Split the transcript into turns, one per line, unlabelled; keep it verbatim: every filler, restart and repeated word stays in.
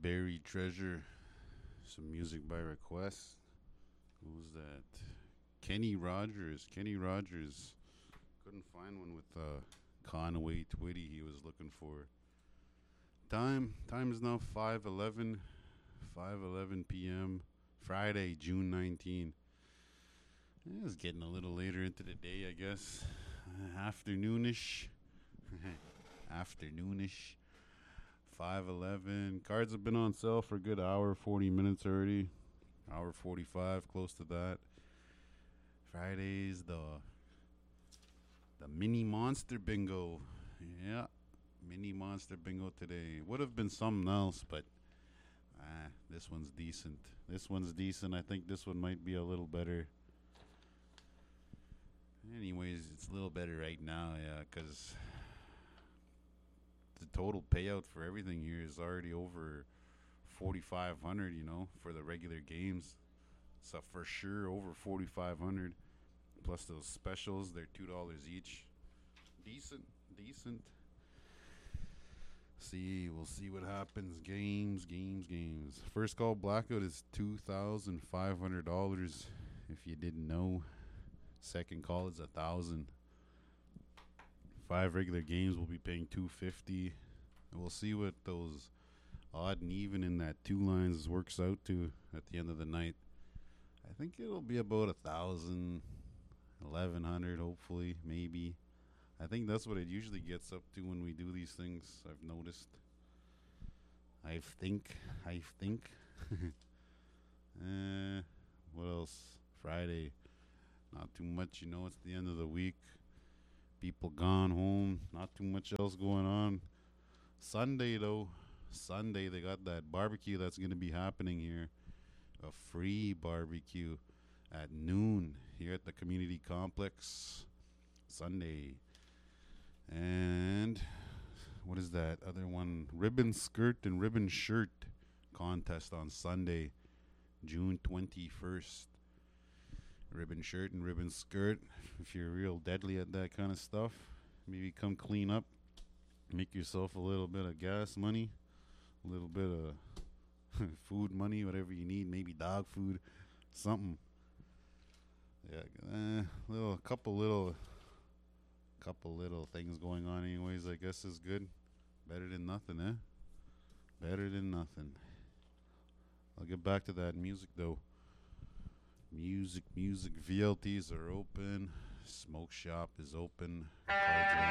Buried Treasure. Some music by request. Who's that? Kenny Rogers. Kenny Rogers. Couldn't find one with uh, Conway Twitty he was looking for. Time. Time is now five eleven. five eleven p.m. Friday, June nineteenth. It's getting a little later into the day, I guess. Uh, afternoonish. Afternoonish. five eleven. Cards have been on sale for a good hour, forty minutes already. Hour forty-five, close to that. Friday's the the mini monster bingo. Yeah, mini monster bingo today. Would have been something else, but ah, this one's decent. This one's decent. I think this one might be a little better. Anyways, it's a little better right now, yeah, because the total payout for everything here is already over forty-five hundred, you know, for the regular games. So for sure over forty-five hundred. Plus those specials, they're two dollars each. Decent, decent. See, we'll see what happens. Games, games, games. First call blackout is two thousand five hundred dollars. If you didn't know, second call is a thousand. Five regular games will be paying two fifty. We'll see what those odd and even in that two lines works out to at the end of the night. I think it'll be about a thousand, eleven hundred, hopefully, maybe. I think that's what it usually gets up to when we do these things. I've noticed. I think. I think. uh, what else? Friday. Not too much, you know. It's the end of the week. People gone home. Not too much else going on. Sunday, though. Sunday, they got that barbecue that's going to be happening here. A free barbecue at noon here at the community complex. Sunday. And what is that other one? Ribbon skirt and ribbon shirt contest on Sunday, June twenty-first. Ribbon shirt and ribbon skirt. If you're real deadly at that kind of stuff, maybe come clean up. Make yourself a little bit of gas money, a little bit of food money, whatever you need. Maybe dog food, something. Yeah, uh, little couple little, couple little things going on. Anyways, I guess is good. Better than nothing, eh? Better than nothing. I'll get back to that music though. Music, music. V L Ts are open. Smoke shop is open. Cards